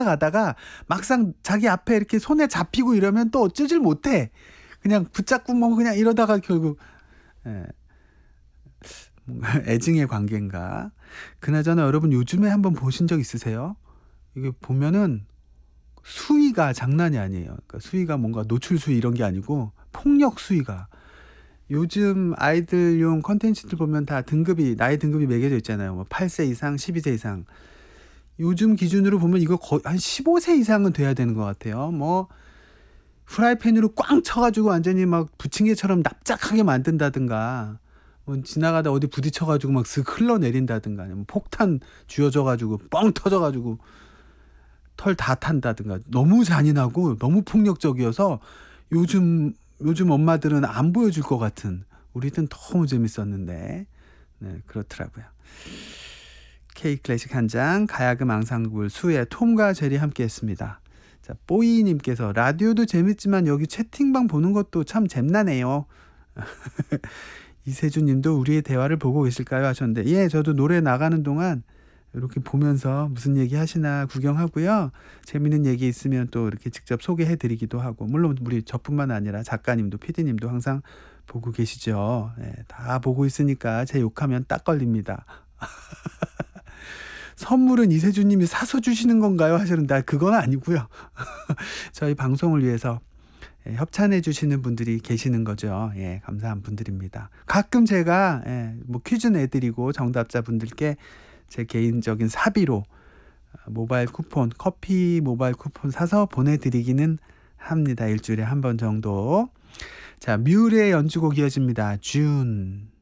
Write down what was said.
가다가 막상 자기 앞에 이렇게 손에 잡히고 이러면 또 어쩌질 못해. 그냥 붙잡고 뭐 그냥 이러다가 결국 예. 뭔가 애증의 관계인가. 그나저나 여러분 요즘에 한번 보신 적 있으세요? 이게 보면은 수위가 장난이 아니에요. 그러니까 수위가 뭔가 노출 수위 이런 게 아니고 폭력 수위가. 요즘 아이들용 콘텐츠들 보면 다 등급이 나이 등급이 매겨져 있잖아요. 뭐 8세 이상, 12세 이상. 요즘 기준으로 보면 이거 거의 한 15세 이상은 돼야 되는 것 같아요. 뭐 프라이팬으로 꽝 쳐가지고 완전히 막 부침개처럼 납작하게 만든다든가, 뭐 지나가다 어디 부딪혀가지고 막 슥 흘러내린다든가, 아니면 폭탄 쥐어져가지고 뻥 터져가지고 털 다 탄다든가, 너무 잔인하고 너무 폭력적이어서 요즘 엄마들은 안 보여줄 것 같은, 우리는 너무 재밌었는데. 네, 그렇더라고요. K 클래식 한 장, 가야금 앙상블 수의 톰과 제리 함께했습니다. 자, 뽀이님께서 라디오도 재밌지만 여기 채팅방 보는 것도 참 잼나네요. 이세준님도 우리의 대화를 보고 계실까요 하셨는데, 예, 저도 노래 나가는 동안 이렇게 보면서 무슨 얘기 하시나 구경하고요. 재밌는 얘기 있으면 또 이렇게 직접 소개해드리기도 하고, 물론 우리 저뿐만 아니라 작가님도 PD님도 항상 보고 계시죠. 예, 다 보고 있으니까 제 욕하면 딱 걸립니다. 선물은 이세준님이 사서 주시는 건가요 하시는데, 그건 아니고요. 저희 방송을 위해서 협찬해 주시는 분들이 계시는 거죠. 예, 감사한 분들입니다. 가끔 제가 뭐 퀴즈 내드리고 정답자분들께 제 개인적인 사비로 모바일 쿠폰, 커피 모바일 쿠폰 사서 보내드리기는 합니다. 일주일에 한 번 정도. 자, 뮤의 연주곡 이어집니다. 준.